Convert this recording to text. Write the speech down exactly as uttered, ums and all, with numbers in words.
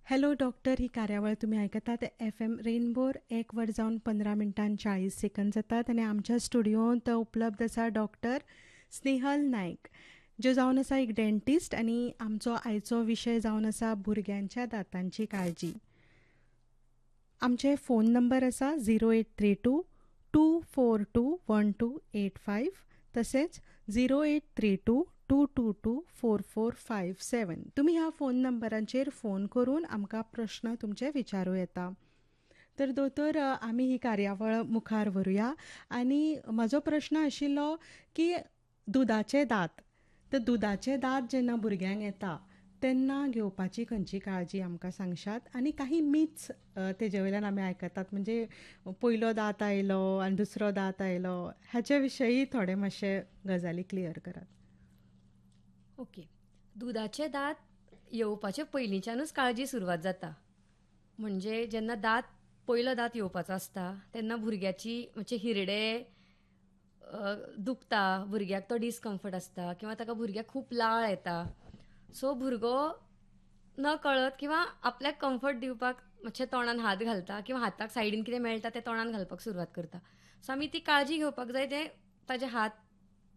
Hello doctor ही कार्यावळ तुम्ही आयकतात एफ एम रेनबोर एक वर जावन पंदरा मिनटां चाळीस सेकंद जातात आनी आमच्या स्टुडिओंत उपलब्ध आसा डॉक्टर स्नेहल नायक, ज्यो जावन आसा एक डेंटिस्ट आनी आमचो आयचो विशय जावन आसा भुरग्यांच्या दांतांची काळजी. आमचे फोन नंबर आसा zero eight three to to four to one two eight five तशेंच zero eight three to to to to four four five सेवन. तुमी ह्या फोन नंबरांचेर फोन करून आमकां प्रश्न तुमचे विचारूं येता. तर दोतोर, आमी ही कार्यावळ मुखार व्हरुया आनी म्हजो प्रश्न आशिल्लो की दुदाचे दांत, तर दुदाचे दांत जेन्ना भुरग्यांक येता तेन्ना घेवपाची खंयची काळजी आमकां सांगशात. आनी काही मिथ्स तेजे वयल्यान आमी आयकतात, म्हणजे पयलो दांत आयलो आनी दुसरो दांत आयलो, हाचे विशयी थोडे मातशे गजाली क्लियर करात. ओके, दुदाचे दांत येवपाचे पयलींच्यानूच काळजी सुरवात जाता. म्हणजे जेन्ना दांत पयलो दांत येवपाचो आसता तेन्ना भुरग्याची म्हणजे हिरडे दुखता, भुरग्याक तो डिस्कम्फर्ट आसता किंवा ताका भुरग्याक खूब लाळ येता. सो भुरगो नकळत किंवा आपल्याक कम्फर्ट दिवपाक मातशें तोंडान हात घालता किंवा हाताक सायडीन कितें मेळटा तें तोंडान घालपाक सुरवात करता. सो आमी ती काळजी घेवपाक जाय, तें ताजे हात